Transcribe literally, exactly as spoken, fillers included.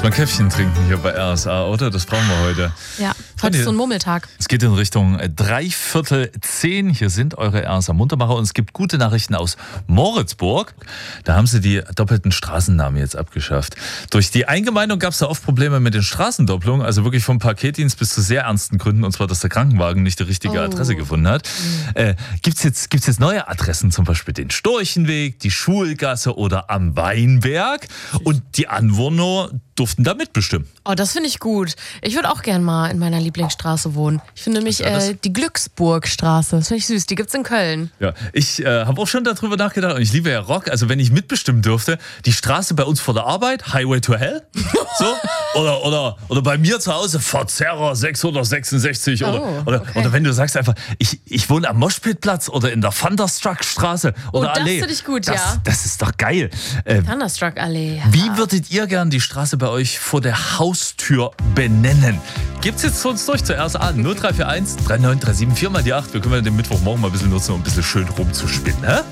Erstmal Käffchen trinken hier bei R S A, oder? Das brauchen wir heute. Ja, heute ist so ein Murmeltag. Es geht in Richtung dreiviertel zehn. Hier sind eure R S A Muntermacher und es gibt gute Nachrichten aus Moritzburg. Da haben sie die doppelten Straßennamen jetzt abgeschafft. Durch die Eingemeindung gab es da oft Probleme mit den Straßendopplungen, also wirklich vom Paketdienst bis zu sehr ernsten Gründen, und zwar, dass der Krankenwagen nicht die richtige Oh. Adresse gefunden hat. Mhm. Äh, gibt's jetzt, gibt's jetzt neue Adressen, zum Beispiel den Storchenweg, die Schulgasse oder am Weinberg, und die Anwohner durften da mitbestimmen. Oh, das finde ich gut. Ich würde auch gern mal in meiner Lieblingsstraße wohnen. Ich finde nämlich Ja, äh, die Glücksburgstraße. Das finde ich süß. Die gibt's in Köln. Ja, ich äh, habe auch schon darüber nachgedacht und ich liebe ja Rock. Also wenn ich mitbestimmen dürfte, die Straße bei uns vor der Arbeit, Highway to Hell, so, oder, oder, oder bei mir zu Hause, Verzerrer sechshundertsechsundsechzig, oder, Oh, oder, okay. oder wenn du sagst einfach, ich, ich wohne am Moschpitplatz oder in der Thunderstruck-Straße oder Oh, das Allee. finde ich gut, das, ja. Das ist doch geil. Äh, Thunderstruck-Allee. Wie würdet ihr gern die Straße bei euch vor der Haustür benennen? Gibt's jetzt zu uns durch zur R S A null drei vier eins drei neun drei sieben vier mal die acht. Wir können den Mittwochmorgen mal ein bisschen nutzen, um ein bisschen schön rumzuspinnen. Hä?